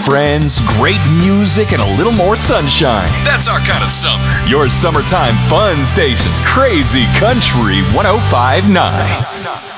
friends, great music, and a little more sunshine. That's our kind of summer. Your summertime fun station, Crazy Country 1059.